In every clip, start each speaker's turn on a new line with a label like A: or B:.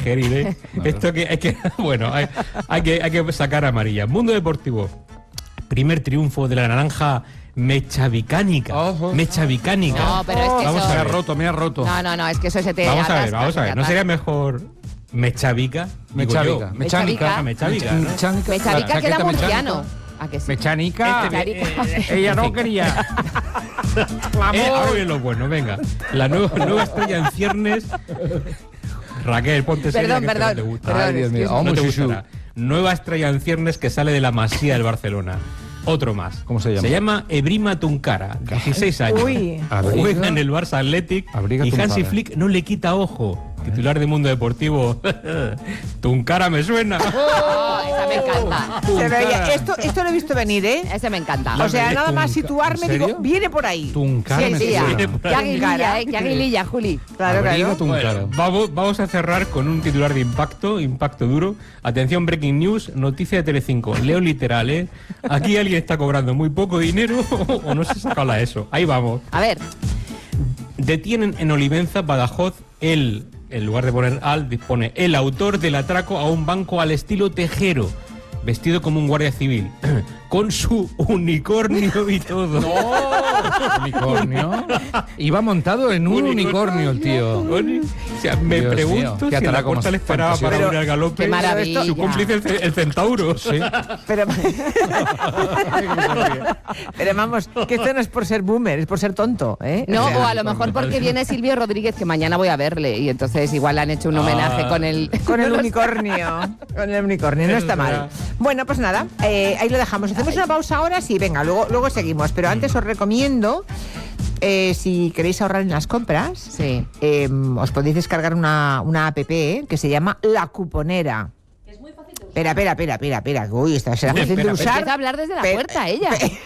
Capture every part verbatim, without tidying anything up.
A: digerir, ¿eh? Claro. Esto que hay que, bueno, hay, hay que hay que sacar amarilla. Mundo deportivo. Primer triunfo de la naranja mechavicánica. Oh, mechavicánica.
B: No, pero es que
A: vamos
B: eso...
A: a ver.
C: Me ha roto, me ha roto.
B: No, no, no, es que eso se te
A: Vamos a ver,
B: atasca,
A: vamos a ver. ¿No sería mejor mechavica?
C: Mechavica.
B: Mechavica.
A: Mechavica, ¿no?
B: Mechavica, mechavica queda murciano.
C: ¿A que sí? Mechanica.
B: Este,
C: eh, ella no quería.
A: eh, ahora viene lo bueno, venga. La nueva, nueva estrella en ciernes. Raquel, ponte seria.
B: Perdón, perdón.
A: Te gusta.
B: Perdón,
C: Ay, Dios mío.
A: No te gustará. Nueva estrella en ciernes que sale de la Masía del Barcelona. Otro más.
C: ¿Cómo se llama?
A: Se llama Ebrima Tunkara, dieciséis años.
D: Uy.
A: Juega en el Barça Athletic
C: Abriga
A: y
C: Tunkara.
A: Hansi Flick no le quita ojo. Titular de Mundo Deportivo. Tunkara me suena.
B: Oh, esa me encanta.
D: Se veía. Esto, esto lo he visto venir, ¿eh?
B: Ese me encanta.
D: O sea, nada más
C: Tunca-
D: situarme,
C: ¿En serio?
D: digo, viene por ahí.
C: Tunkara
B: Sí,
C: me
B: sí,
C: suena.
B: ya. Qué aguililla, eh, qué aguililla, Juli.
D: Claro,
C: Abriga
D: claro.
C: Tunkara.
A: Bueno, vamos, vamos a cerrar con un titular de impacto, impacto duro. Atención, breaking news, noticia de Telecinco. Leo literal, ¿eh? Aquí alguien está cobrando muy poco dinero o no se saca la ESO. Ahí vamos.
B: A ver.
A: Detienen en Olivenza, Badajoz, el, en lugar de poner al, dispone el autor del atraco a un banco al estilo Tejero, vestido como un guardia civil, con su unicornio y todo.
C: ¡No! ¿Unicornio? Iba montado en un unicornio el tío.
A: O sea, me
C: Dios
A: pregunto
C: mío, qué
A: si en la
C: atraco
A: puerta
C: más
A: le esperaba para
C: fantasioso.
A: ir al galope
B: Qué maravilla.
A: su cómplice el, ce- el centauro.
C: Sí.
D: Pero, pero vamos, que esto no es por ser boomer, es por ser tonto, ¿eh?
B: No,
D: O sea,
B: o a lo mejor porque viene Silvio Rodríguez, que mañana voy a verle, y entonces igual le han hecho un homenaje
A: Ah.
B: con el...
D: Con el unicornio. Con el unicornio, no está mal. Bueno, pues nada, eh, ahí lo dejamos. Hacemos una pausa ahora, sí, venga, luego, luego seguimos. Pero antes os recomiendo, eh, si queréis ahorrar en las compras,
B: Sí.
D: eh, os podéis descargar una, una app eh, que se llama La Cuponera. Espera, espera, espera, espera, espera. Uy, esta será fácil de
A: Espera,
D: usar.
B: Empieza a hablar desde la
D: Pe-
B: puerta, ella.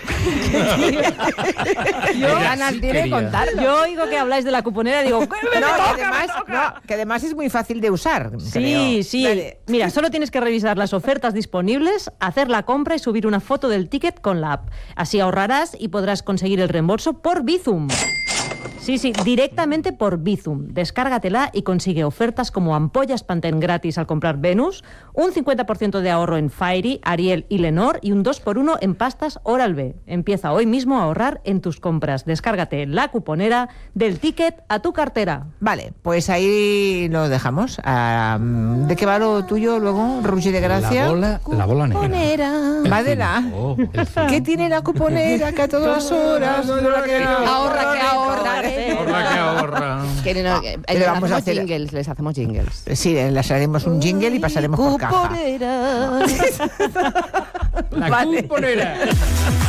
E: Yo,
B: Qué ganas tiene de
C: quería.
B: contarlo.
E: yo oigo que habláis de la cuponera y digo, ¿qué me
D: No,
E: toca,
D: que además,
E: me toca?
D: no, que además es muy fácil de usar.
E: Sí,
D: creo.
E: sí.
D: Dale.
E: Mira, solo tienes que revisar las ofertas disponibles, hacer la compra y subir una foto del ticket con la app. Así ahorrarás y podrás conseguir el reembolso por Bizum. Sí, sí, directamente por Bizum. Descárgatela y consigue ofertas como ampollas Pantene gratis al comprar Venus, un cincuenta por ciento de ahorro en Fairy, Ariel y Lenor y un dos por uno en pastas Oral-B. Empieza hoy mismo a ahorrar en tus compras. Descárgate la cuponera del ticket a tu cartera.
D: Vale, pues ahí lo dejamos. Ah, ¿de qué va lo tuyo luego, Rugi de Gracia?
C: La bola, la bola negra.
B: Cuponera.
D: Va de la.
A: Oh,
D: ¿Qué tiene la cuponera que a todas las horas?
B: Ahorra, que ahorra.
C: Ahorra que ahorra.
B: Que no, que-
D: Le
B: les
D: vamos a
B: hacemos
D: hacer-
B: jingles, les hacemos jingles.
D: Sí, les haremos un jingle y pasaremos por caja.
B: Cuponera.
A: La
D: Vale.
A: cuponera.